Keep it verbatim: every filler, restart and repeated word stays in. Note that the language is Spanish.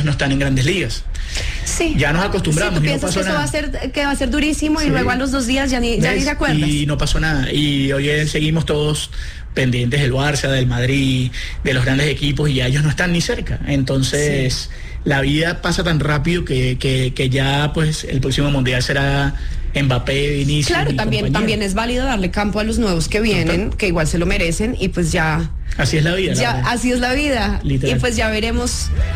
ellos no están en Grandes Ligas. Sí. Ya nos acostumbramos. Sí, tú y no piensas pasó que eso nada. va a ser, que va a ser durísimo Sí. y luego a los dos días ya ni, ya ni te acuerdas. Y no pasó nada. Y hoy seguimos todos pendientes del Barça, del Madrid, de los grandes equipos, y ya ellos no están ni cerca. Entonces, sí. La vida pasa tan rápido que, que, que ya pues el próximo mundial será Mbappé, Vinicius. Claro, también, compañía. también es válido darle campo a los nuevos que vienen, Total. que igual se lo merecen, y pues ya. Así es la vida. Ya, la así es la vida. Literal. Y pues ya veremos